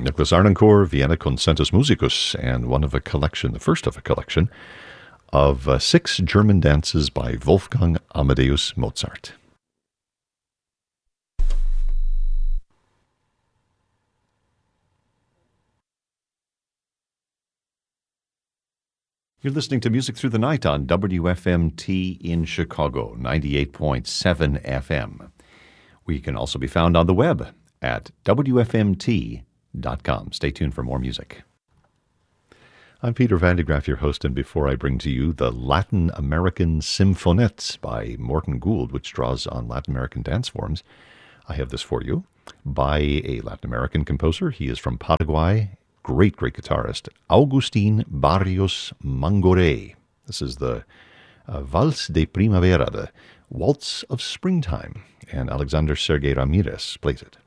Nicholas Arnoncourt, Vienna Concentus Musicus, and the first of a collection of 6 German dances by Wolfgang Amadeus Mozart. You're listening to Music Through the Night on WFMT in Chicago, 98.7 FM. We can also be found on the web at WFMT.com. Stay tuned for more music. I'm Peter Van de Graaff, your host, and before I bring to you the Latin American Symphonette by Morton Gould, which draws on Latin American dance forms, I have this for you by a Latin American composer. He is from Paraguay. Great guitarist, Agustín Barrios Mangoré. This is the Vals de Primavera, the Waltz of Springtime, and Alexander Sergei Ramirez plays it.